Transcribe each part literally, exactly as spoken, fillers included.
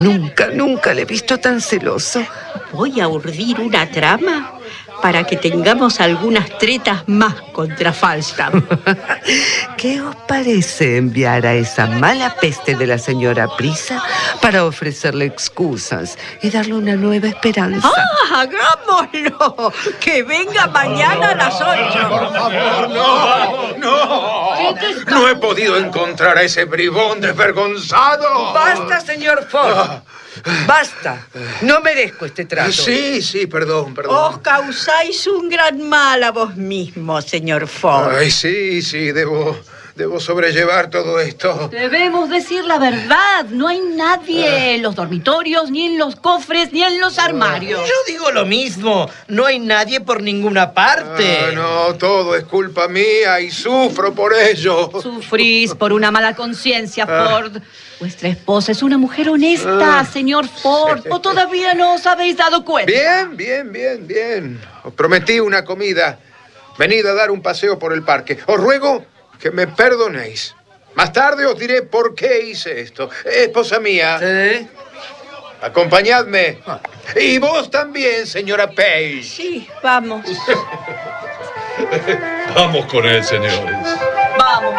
Nunca, nunca le he visto tan celoso. Voy a urdir una trama para que tengamos algunas tretas más contra Falstaff. ¿Qué os parece enviar a esa mala peste de la señora Prisa para ofrecerle excusas y darle una nueva esperanza? ¡Ah, hagámoslo! ¡Que venga mañana a las ocho! ¡Por favor, no! ¡No! No he podido encontrar a ese bribón desvergonzado. ¡Basta, señor Ford! Ah. ¡Basta! No merezco este trato. Sí, sí, perdón, perdón. Os causáis un gran mal a vos mismo, señor Ford. Ay, sí, sí, debo, debo sobrellevar todo esto. Debemos decir la verdad. No hay nadie en los dormitorios, ni en los cofres, ni en los armarios. Yo digo lo mismo. No hay nadie por ninguna parte. Ah, no, todo es culpa mía y sufro por ello. Sufrís por una mala conciencia, Ford. Vuestra esposa es una mujer honesta, Ah. señor Ford. ¿O todavía no os habéis dado cuenta? Bien, bien, bien, bien. Os prometí una comida. Venid a dar un paseo por el parque. Os ruego que me perdonéis. Más tarde os diré por qué hice esto. Esposa mía, ¿Eh? acompañadme. Y vos también, señora Page. Sí, vamos. Vamos con él, señores. Vamos.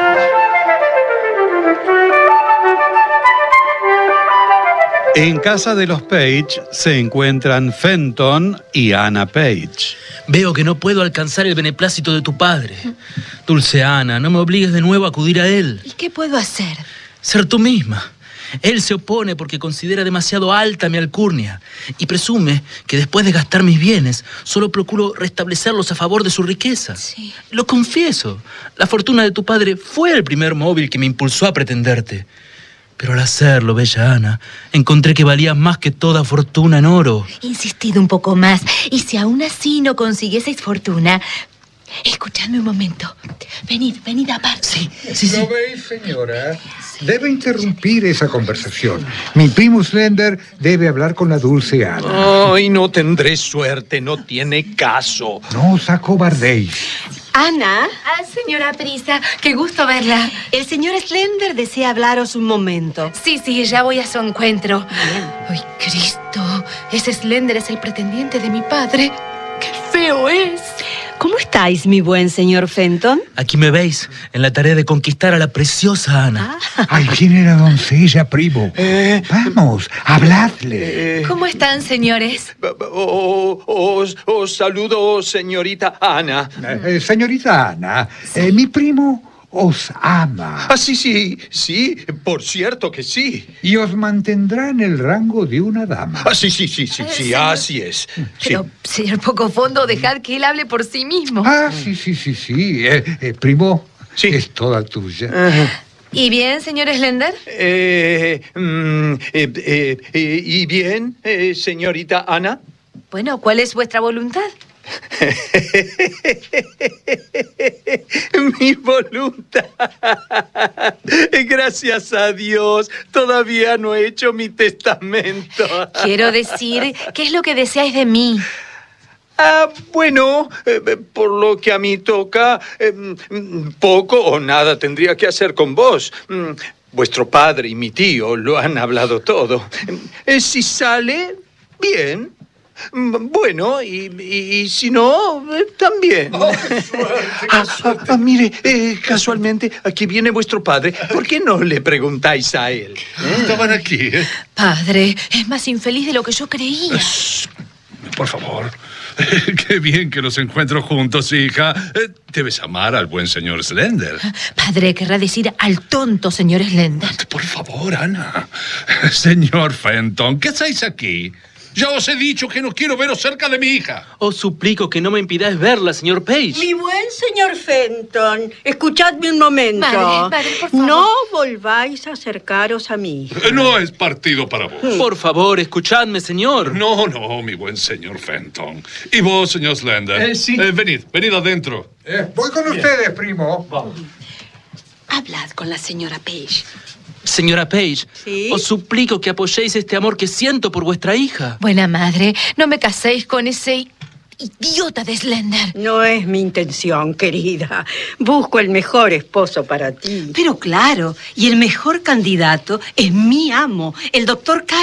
En casa de los Page se encuentran Fenton y Anna Page. Veo que no puedo alcanzar el beneplácito de tu padre. Dulce Ana, no me obligues de nuevo a acudir a él. ¿Y qué puedo hacer? Ser tú misma. Él se opone porque considera demasiado alta mi alcurnia y presume que después de gastar mis bienes solo procuro restablecerlos a favor de su riqueza. Sí. Lo confieso, la fortuna de tu padre fue el primer móvil que me impulsó a pretenderte. Pero al hacerlo, bella Ana, encontré que valías más que toda fortuna en oro. Insistid un poco más. Y si aún así no consiguieseis fortuna, escuchadme un momento. Venid, venid aparte. Sí, sí, sí. ¿Lo veis, señora? Debe interrumpir esa conversación. Mi primo Slender debe hablar con la dulce Ana. Ay, no tendré suerte, no tiene caso. No os acobardéis. Ana, Ah, señora Prisa, qué gusto verla. el señor Slender desea hablaros un momento. Sí, sí, ya voy a su encuentro. ¡Ay, Cristo! Ese Slender es el pretendiente de mi padre. ¡Qué feo es! ¿Cómo estáis, mi buen señor Fenton? Aquí me veis, en la tarea de conquistar a la preciosa Ana. Ay, ¿quién era doncella, primo? Vamos, habladle. ¿Cómo están, señores? O- Os, os saludo, señorita Ana. Eh, señorita Ana, eh, mi primo os ama Ah, sí, sí, sí, por cierto que sí. y os mantendrá en el rango de una dama. Ah, sí, sí, sí, sí, Eh, sí, señor. así es. Sí. Pero, señor Pocofondo, dejad que él hable por sí mismo. Ah, sí, sí, sí, sí. Eh, eh, primo, Sí. es toda tuya. ¿Y bien, señor Slender? Eh, mm, eh, eh, eh, ¿Y bien, eh, señorita Ana? Bueno, ¿cuál es vuestra voluntad? Mi voluntad. Gracias a Dios, todavía no he hecho mi testamento. Quiero decir, ¿qué es lo que deseáis de mí? Ah, bueno, eh, por lo que a mí toca, eh, mm, poco o nada tendría que hacer con vos. Mm, Vuestro padre y mi tío lo han hablado todo. Eh, Si sale, bien. Mm, Bueno, y, y- y si no, eh, también. Ah, ah, ah, mire, eh, casualmente, aquí viene vuestro padre. ¿Por qué no le preguntáis a él? Estaban aquí, ¿eh? Padre, es más infeliz de lo que yo creía. Por favor. Qué bien que los encuentro juntos, hija. Eh, Debes amar al buen señor Slender. Padre, querrá decir al tonto señor Slender. Por favor, Ana. Señor Fenton, ¿qué hacéis aquí? Ya os he dicho que no quiero veros cerca de mi hija. Os suplico que no me impidáis verla, señor Page. Mi buen señor Fenton, escuchadme un momento. Madre, padre, por favor. No volváis a acercaros a mí. Eh, No es partido para vos. Por favor, escuchadme, señor. No, no, mi buen señor Fenton. ¿Y vos, señor Slender? Eh, sí. Eh, venid, venid adentro. Eh, voy con ustedes, primo. Hablad con la señora Page. Señora Page, ¿Sí? os suplico que apoyéis este amor que siento por vuestra hija. Buena madre, no me caséis con ese idiota de Slender. No es mi intención, querida. Busco el mejor esposo para ti. Pero claro, y el mejor candidato es mi amo, el doctor K.